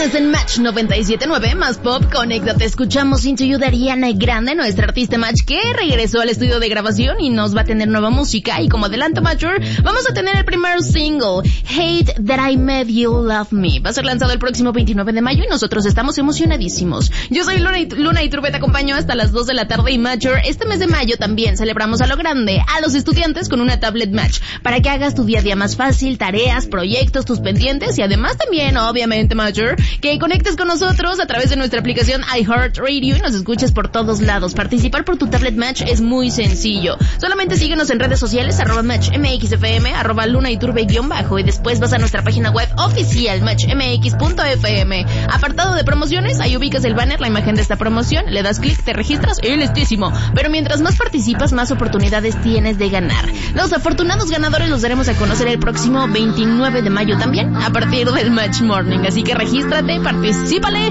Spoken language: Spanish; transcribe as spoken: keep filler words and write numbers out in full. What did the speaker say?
Estás en Match noventa y siete punto nueve, más pop, conéctate. Escuchamos Into You de Ariana Grande, nuestra artista Match, que regresó al estudio de grabación y nos va a tener nueva música. Y como adelanto Matcher, vamos a tener el primer single, Hate That I Made You Love Me. Va a ser lanzado el próximo veintinueve de mayo y nosotros estamos emocionadísimos. Yo soy Luna, y Luna Iturbe, te acompaño hasta las dos de la tarde. Y Matcher, este mes de mayo también celebramos a lo grande a los estudiantes con una tablet Match, para que hagas tu día a día más fácil, tareas, proyectos, tus pendientes, y además también, obviamente Matcher, que conectes con nosotros a través de nuestra aplicación iHeartRadio y nos escuches por todos lados. Participar por tu tablet Match es muy sencillo. Solamente síguenos en redes sociales, arroba Match M X F M, arroba Luna Iturbe guión bajo, y después vas a nuestra página web oficial match m x punto f m. Apartado de promociones, ahí ubicas el banner, la imagen de esta promoción, le das clic, te registras y listísimo. Pero mientras más participas, más oportunidades tienes de ganar. Los afortunados ganadores los daremos a conocer el próximo veintinueve de mayo también, a partir del Match Morning. Así que regístrate, particípale